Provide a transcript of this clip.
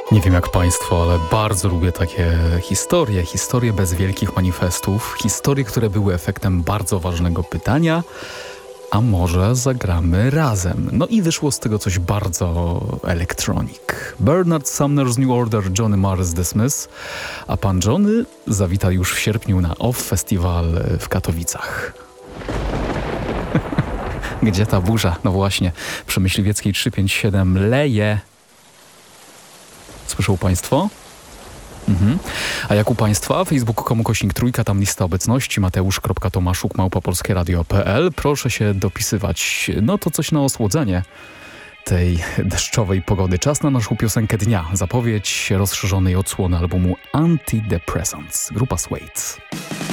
Nie wiem jak Państwo, ale bardzo lubię takie historie bez wielkich manifestów, historie, które były efektem bardzo ważnego pytania, a może zagramy razem. No i wyszło z tego coś bardzo electronic. Bernard Sumner's New Order, Johnny Marr's The Smiths, a pan Johnny zawita już w sierpniu na OFF Festiwal w Katowicach. Gdzie ta burza? No właśnie, przy Myśliwieckiej 357 leje. Słyszą Państwo? A jak u Państwa? Facebook.com/trójka, tam lista obecności, mateusz.tomaszuk@polskieradio.pl. Proszę się dopisywać, no to coś na osłodzenie tej deszczowej pogody. Czas na naszą piosenkę dnia. Zapowiedź rozszerzonej odsłony albumu Antidepressants. Grupa Suede.